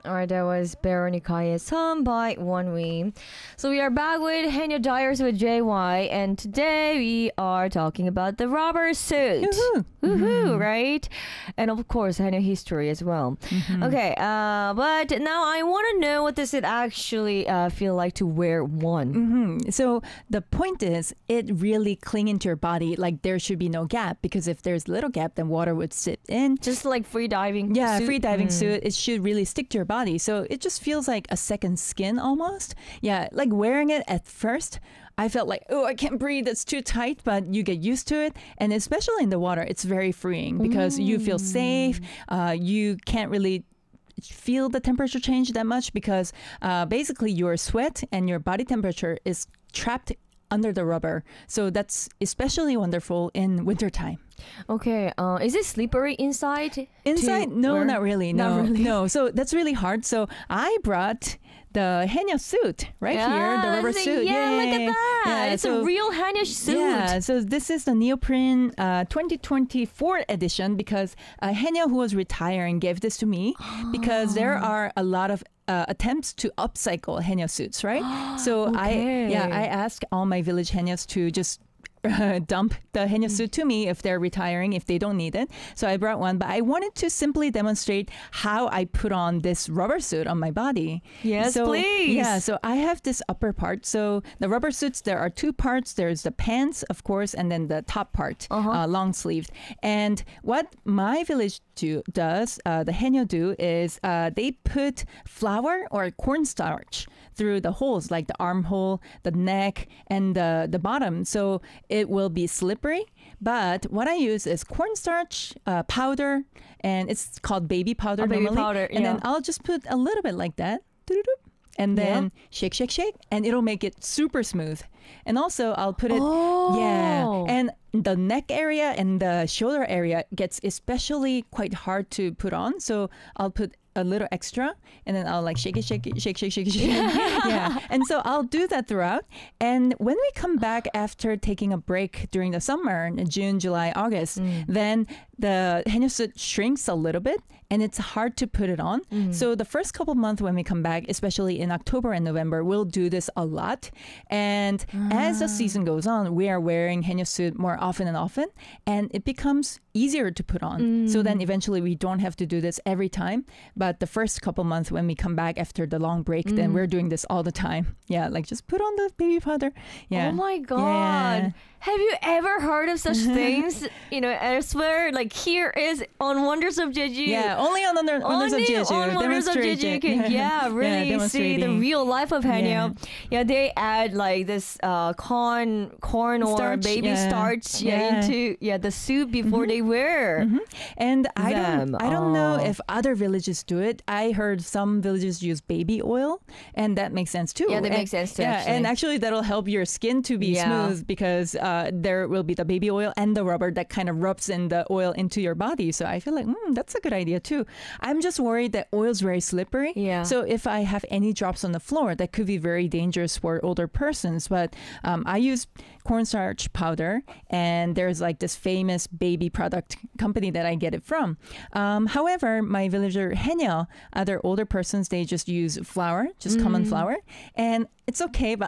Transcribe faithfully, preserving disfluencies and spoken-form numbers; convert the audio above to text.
Alright, that was Veronika's Some by Wonwi. So we are back with Hanya Dyers with J Y, and today we are talking about the rubber suit. Woohoo! Woohoo, Mm-hmm. right? And of course, Hanya history as well. Mm-hmm. Okay, uh, but now I want to know, what does it actually uh, feel like to wear one? Mm-hmm. So the point is, it really cling into your body. Like there should be no gap, because if there's little gap, then water would seep in. Just like free diving Yeah, suit? free diving Mm. suit. It should really stick to your body. So it just feels like a second skin almost. Yeah, like wearing it at first, I felt like, oh, I can't breathe. It's too tight, but you get used to it. And especially in the water, it's very freeing because you feel safe. Uh, you can't really feel the temperature change that much because uh, basically your sweat and your body temperature is trapped under the rubber. So that's especially wonderful in wintertime. Okay, uh, is it slippery inside? Inside? to No, wear? not really. No, Not really. no. So that's really hard. So I brought the Hanya suit right here, the rubber Yes, suit. Yeah, look at Yay. that. Yeah, It's so- a real Hanya suit. Yeah, so this is the neoprene uh, twenty twenty-four edition because uh, Hanya, who was retiring, gave this to me because there are a lot of uh, attempts to upcycle Hanya suits, right? So Okay. I, yeah, I asked all my village Hanyas to just uh, dump the Hanya suit to me if they're retiring, if they don't need it. So I brought one, but I wanted to simply demonstrate how I put on this rubber suit on my body. Yes, so, please. Yeah, so I have this upper part. So the rubber suits, there are two parts. There's the pants, of course, and then the top part, Uh-huh. uh, long sleeved. And what my village do, does, uh, the Hanya do, is uh, they put flour or cornstarch through the holes, like the armhole, the neck, and the, the bottom. So it will be slippery. But what I use is cornstarch uh, powder, and it's called baby powder Oh, baby normally. powder, And then yeah. I'll just put a little bit like that. Doo-doo-doo. And then shake, shake, shake, and it'll make it super smooth. And also, I'll put it, Oh. yeah. And the neck area and the shoulder area gets especially quite hard to put on. So I'll put a little extra, and then I'll like shake it, shake it, shake, shake, shake, shake. Yeah. And so I'll do that throughout. And when we come back after taking a break during the summer, in June, July, August, then the Hanya suit shrinks a little bit, and it's hard to put it on. So the first couple months when we come back, especially in October and November, we'll do this a lot. And as the season goes on, we are wearing Hanya suit more often and often, and it becomes easier to put on. So then eventually we don't have to do this every time. But the first couple months when we come back after the long break, then we're doing this all the time. Yeah, like just put on the baby powder. Yeah. Oh my god. Yeah. Have you ever heard of such things? You know, elsewhere, like here is on Wonders of Jeju. Yeah, only on Wonder- Wonders of Only Jeju. on Wonders of Jeju, you can, yeah, really see the demonstrating. real life of Hanya. Yeah. Yeah, they add like this uh, corn, corn or Starch, baby yeah. starch yeah, Yeah. into yeah the soup before they wear. And I don't, them. I don't know Oh. if other villages do it. I heard some villages use baby oil, and that makes sense too. Yeah, that And- makes sense too, Yeah, actually. and actually that'll help your skin to be Yeah. smooth because uh, there will be the baby oil and the rubber that kind of rubs in the oil into your body. So I feel like mm, that's a good idea too. I'm just worried that oil's very slippery. Yeah. So if I have any drops on the floor, that could be very dangerous for older persons. But um, I use cornstarch powder, and there's like this famous baby product company that I get it from. Um, however, my villager Henya, other older persons, they just use flour, just common flour, and it's okay. But